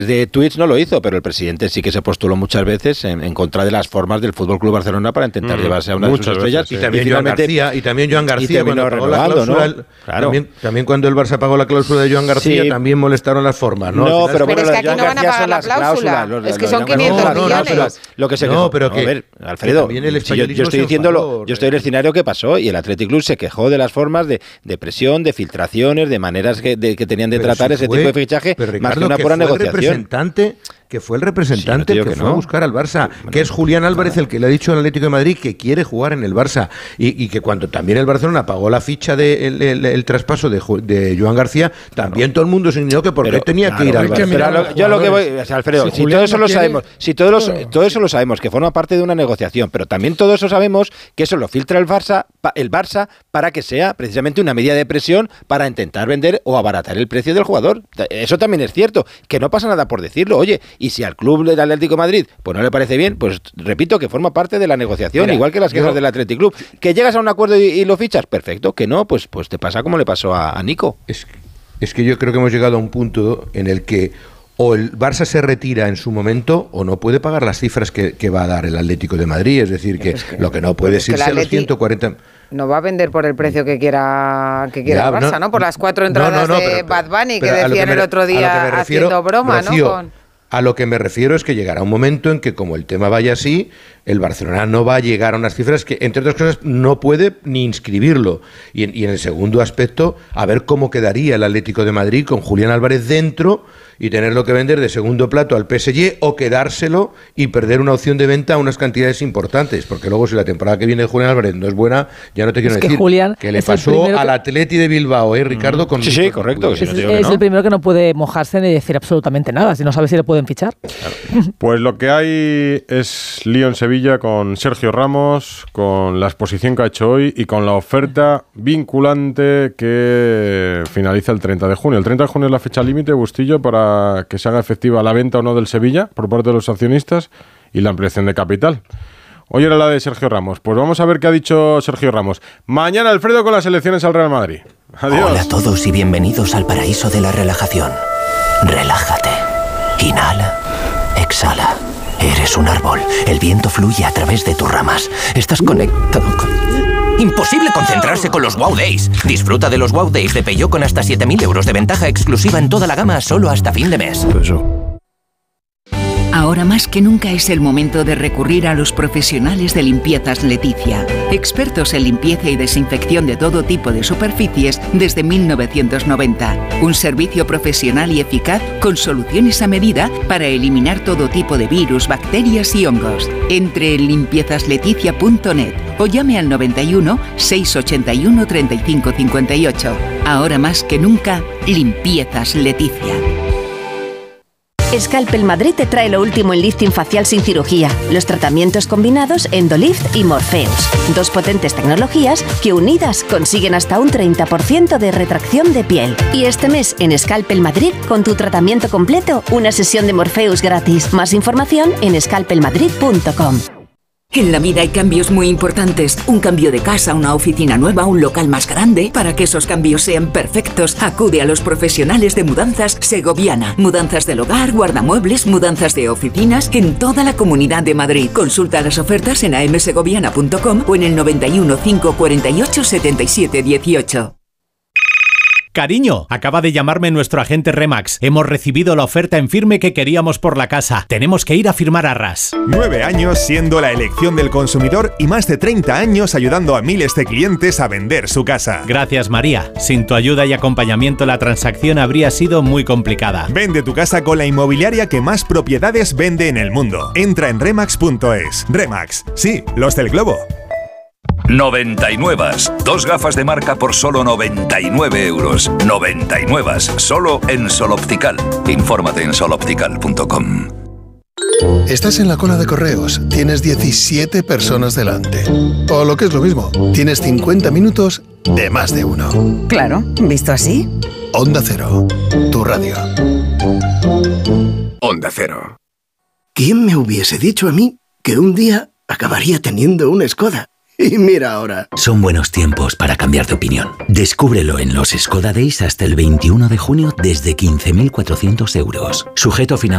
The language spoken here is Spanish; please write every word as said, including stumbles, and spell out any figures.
de tweets no lo hizo, pero el presidente sí que se postuló muchas veces en, en contra de las formas del F C Barcelona para intentar mm, llevarse a una de sus estrellas. Veces, sí. Y también y Joan García, y también Joan García cuando pagó la cláusula, ¿no? Claro. También, también cuando el Barça pagó la cláusula de Joan García, sí. también molestaron las formas, ¿no? No, pero, pero bueno, es que aquí no van a pagar la cláusula. Los, es que son quinientos no, no, millones. No, lo que se no, pero que, a ver, Alfredo, si yo, yo estoy diciendo lo, yo estoy en el escenario que pasó y el Athletic Club se quejó de las formas de, de presión, de filtraciones, de maneras que, de, que tenían de pero tratar si ese fue, tipo de fichaje, Ricardo, más que una pura negociación. Representante que fue el representante sí, no que, que fue no. a buscar al Barça, bueno, que es Julián Álvarez el que le ha dicho al Atlético de Madrid que quiere jugar en el Barça y, y que cuando también el Barcelona pagó la ficha del de el, el, el traspaso de, de Joan García, también claro. todo el mundo se indignó que por qué tenía claro, que ir al Barça. Pero lo, yo lo que voy, o sea, Alfredo, si, si todo eso no lo quiere, sabemos, si todos los, todo eso lo sabemos, que forma parte de una negociación, pero también todo eso sabemos que eso lo filtra el Barça, el Barça para que sea precisamente una medida de presión para intentar vender o abaratar el precio del jugador. Eso también es cierto, que no pasa nada por decirlo, oye, y si al club del Atlético de Madrid pues no le parece bien, pues repito que forma parte de la negociación, Mira, igual que las quejas yo, del Atlético Club. Que llegas a un acuerdo y, y lo fichas, perfecto, que no, pues pues te pasa como le pasó a, a Nico. Es, es que yo creo que hemos llegado a un punto en el que o el Barça se retira en su momento o no puede pagar las cifras que, que va a dar el Atlético de Madrid, es decir, que, es que lo que no puede es irse a los ciento cuarenta... No va a vender por el precio que quiera que quiera ya, el Barça, no, ¿no? Por las cuatro entradas no, no, no, de pero, Bad Bunny pero, que decían que me, el otro día refiero, haciendo broma, Rocío, ¿no? Con... A lo que me refiero es que llegará un momento en que, como el tema vaya así, el Barcelona no va a llegar a unas cifras que, entre otras cosas, no puede ni inscribirlo. Y en, y en el segundo aspecto, a ver cómo quedaría el Atlético de Madrid con Julián Álvarez dentro y tenerlo que vender de segundo plato al P S G o quedárselo y perder una opción de venta a unas cantidades importantes. Porque luego, si la temporada que viene Julián Álvarez no es buena, ya no te quiero es decir que, Julián que le pasó al que... Atleti de Bilbao, ¿eh, Ricardo? Con sí, sí, correcto. Si no es es no. el primero que no puede mojarse ni decir absolutamente nada, si no sabe si le pueden fichar. Claro. Pues lo que hay es lío en Sevilla con Sergio Ramos, con la exposición que ha hecho hoy y con la oferta vinculante que finaliza el treinta de junio. El treinta de junio es la fecha límite, Bustillo, para que se haga efectiva la venta o no del Sevilla por parte de los accionistas y la ampliación de capital. Hoy era la de Sergio Ramos. Pues vamos a ver qué ha dicho Sergio Ramos. Mañana, Alfredo, con las elecciones al Real Madrid. Adiós. Hola a todos y bienvenidos al paraíso de la relajación. Relájate. Inhala. Exhala. Eres un árbol. El viento fluye a través de tus ramas. Estás conectado con... Imposible concentrarse con los Wow Days. Disfruta de los Wow Days de Peugeot con hasta siete mil euros de ventaja exclusiva en toda la gama solo hasta fin de mes. Eso. Ahora más que nunca es el momento de recurrir a los profesionales de Limpiezas Leticia. Expertos en limpieza y desinfección de todo tipo de superficies desde mil novecientos noventa. Un servicio profesional y eficaz con soluciones a medida para eliminar todo tipo de virus, bacterias y hongos. Entre en limpiezas leticia punto net o llame al noventa y uno, seiscientos ochenta y uno, treinta y cinco cincuenta y ocho. Ahora más que nunca, Limpiezas Leticia. Scalpel Madrid te trae lo último en lifting facial sin cirugía, los tratamientos combinados Endolift y Morpheus. Dos potentes tecnologías que unidas consiguen hasta un treinta por ciento de retracción de piel. Y este mes en Scalpel Madrid, con tu tratamiento completo, una sesión de Morpheus gratis. Más información en scalpel madrid punto com. En la vida hay cambios muy importantes. Un cambio de casa, una oficina nueva, un local más grande. Para que esos cambios sean perfectos, acude a los profesionales de Mudanzas Segoviana. Mudanzas del hogar, guardamuebles, mudanzas de oficinas en toda la Comunidad de Madrid. Consulta las ofertas en a m segoviana punto com o en el noventa y uno, cinco cuarenta y ocho, setenta y siete dieciocho. Cariño, acaba de llamarme nuestro agente Remax. Hemos recibido la oferta en firme que queríamos por la casa. Tenemos que ir a firmar arras. Nueve años siendo la elección del consumidor y más de treinta años ayudando a miles de clientes a vender su casa. Gracias, María. Sin tu ayuda y acompañamiento la transacción habría sido muy complicada. Vende tu casa con la inmobiliaria que más propiedades vende en el mundo. Entra en remax punto es. Remax, sí, los del globo. noventa y nueve. Dos gafas de marca por solo noventa y nueve euros. noventa y nueve. Solo en Sol Optical. Infórmate en sol optical punto com. Estás en la cola de correos. Tienes diecisiete personas delante. O lo que es lo mismo, tienes cincuenta minutos de más de uno. Claro, visto así. Onda Cero, tu radio. Onda Cero. ¿Quién me hubiese dicho a mí que un día acabaría teniendo una Skoda? Y mira ahora. Son buenos tiempos para cambiar de opinión. Descúbrelo en los Skoda Days hasta el veintiuno de junio desde quince mil cuatrocientos euros. Sujeto a financiación.